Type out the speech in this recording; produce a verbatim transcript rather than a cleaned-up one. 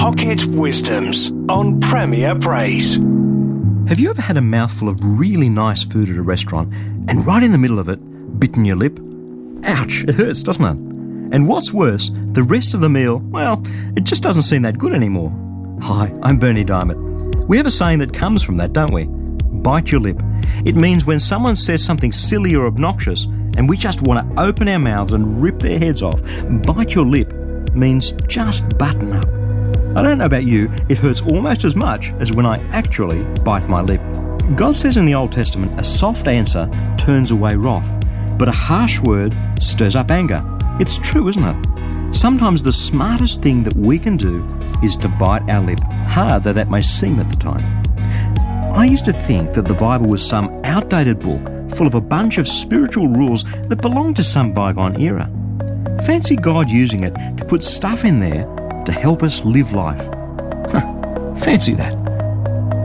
Pocket Wisdoms on Premier Praise. Have you ever had a mouthful of really nice food at a restaurant and right in the middle of it, bitten your lip? Ouch, it hurts, doesn't it? And what's worse, the rest of the meal, well, it just doesn't seem that good anymore. Hi, I'm Bernie Diamond. We have a saying that comes from that, don't we? Bite your lip. It means when someone says something silly or obnoxious and we just want to open our mouths and rip their heads off. Bite your lip means just button up. I don't know about you, it hurts almost as much as when I actually bite my lip. God says in the Old Testament, a soft answer turns away wrath, but a harsh word stirs up anger. It's true, isn't it? Sometimes the smartest thing that we can do is to bite our lip, hard though that may seem at the time. I used to think that the Bible was some outdated book full of a bunch of spiritual rules that belonged to some bygone era. Fancy God using it to put stuff in there to help us live life. Fancy that.